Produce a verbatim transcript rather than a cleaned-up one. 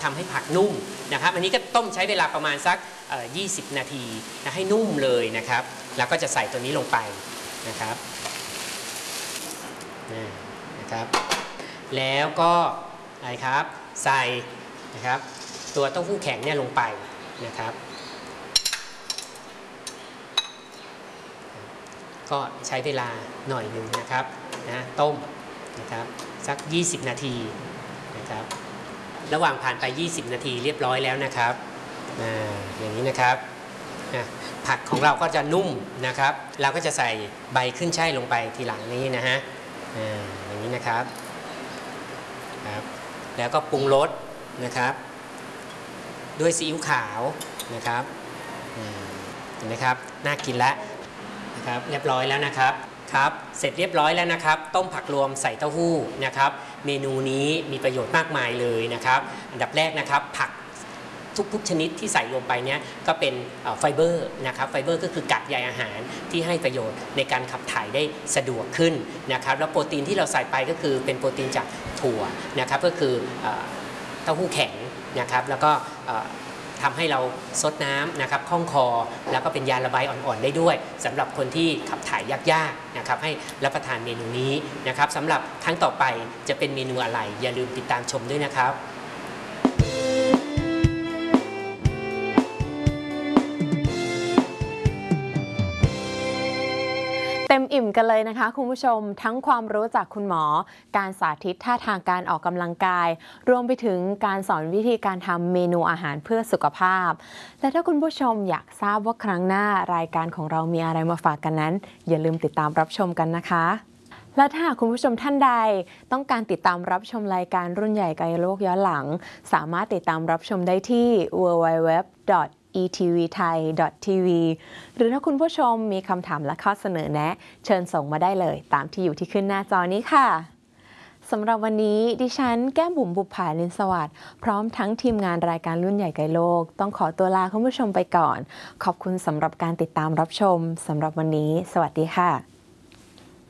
ทำให้ผักนุ่มนะครับอันนี้ก็ต้มใช้เวลาประมาณสักยี่สิบนาทีนะให้นุ่มเลยนะครับแล้วก็จะใส่ตัวนี้ลงไปนะครับนะครับแล้วก็อะไรครับใส่นะครับตัวเต้าหู้แข็งเนี่ยลงไปนะครับก็ใช้เวลาหน่อยหนึ่งนะครับนะต้มนะครับสักยี่สิบนาทีนะครับระหว่างผ่านไปยี่สิบนาทีเรียบร้อยแล้วนะครับอ่าอย่างนี้นะครับผักของเราก็จะนุ่มนะครับเราก็จะใส่ใบขึ้นช่ายลงไปทีหลังนี้นะฮะอ่าอย่างนี้นะครับครับแล้วก็ปรุงรสนะครับด้วยซีอิ๊วขาวนะครับเห็นไหมครับน่ากินแล้วนะครับเรียบร้อยแล้วนะครับครับเสร็จเรียบร้อยแล้วนะครับต้มผักรวมใส่เต้าหู้นะครับเมนูนี้มีประโยชน์มากมายเลยนะครับอันดับแรกนะครับผักทุกๆชนิดที่ใส่ลงไปเนี้ยก็เป็นไฟเบอร์นะครับไฟเบอร์ก็คือกักใยอาหารที่ให้ประโยชน์ในการขับถ่ายได้สะดวกขึ้นนะครับแล้วโปรตีนที่เราใส่ไปก็คือเป็นโปรตีนจากถั่วนะครับก็คือเต้าหู้แข็งนะครับแล้วก็ทำให้เราซดน้ำนะครับคล่องคอแล้วก็เป็นยาระบายอ่อนๆได้ด้วยสำหรับคนที่ขับถ่ายยากๆนะครับให้รับประทานเมนูนี้นะครับสำหรับครั้งต่อไปจะเป็นเมนูอะไรอย่าลืมติดตามชมด้วยนะครับเต็มอิ่มกันเลยนะคะคุณผู้ชมทั้งความรู้จากคุณหมอการสาธิตท่าทางการออกกำลังกายรวมไปถึงการสอนวิธีการทำเมนูอาหารเพื่อสุขภาพและถ้าคุณผู้ชมอยากทราบว่าครั้งหน้ารายการของเรามีอะไรมาฝากกันนั้นอย่าลืมติดตามรับชมกันนะคะและถ้าคุณผู้ชมท่านใดต้องการติดตามรับชมรายการรุ่นใหญ่ไกลโลกย้อนหลังสามารถติดตามรับชมได้ที่ ดับเบิลยู ดับเบิลยู ดับเบิลยู ดอท อี ที วี ไทย ดอท ที วี หรือถ้าคุณผู้ชมมีคำถามและข้อเสนอแนะเชิญส่งมาได้เลยตามที่อยู่ที่ขึ้นหน้าจอนี้ค่ะสำหรับวันนี้ดิฉันแก้มบุ๋มบุปผานินสวัสดิ์พร้อมทั้งทีมงานรายการรุ่นใหญ่ไกลโลกต้องขอตัวลาคุณผู้ชมไปก่อนขอบคุณสำหรับการติดตามรับชมสำหรับวันนี้สวัสดีค่ะ